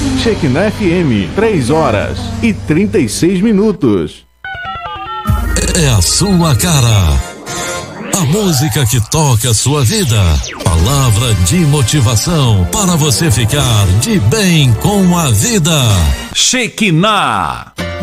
Shekinah FM, 3h36. É a sua cara. A música que toca a sua vida. Palavra de motivação para você ficar de bem com a vida. Shekinah.